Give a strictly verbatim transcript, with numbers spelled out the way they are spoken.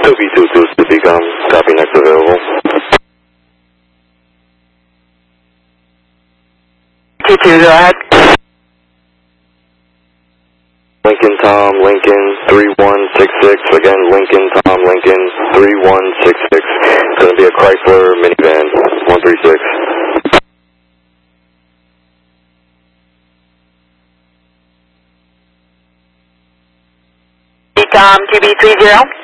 B two two to Decom, copy next available. two two, go ahead. Lincoln Tom, Lincoln three one six six, again Lincoln Tom, Lincoln three one six six. It's going to be a Chrysler minivan, one three six. Decom, T B three zero.